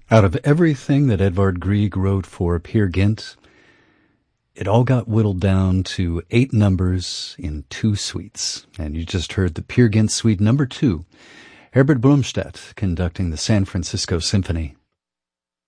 Out of everything that Edvard Grieg wrote for Peer Gynt, it all got whittled down to 8 numbers in 2 suites. And you just heard the Peer Gynt Suite number 2, Herbert Blomstedt conducting the San Francisco Symphony.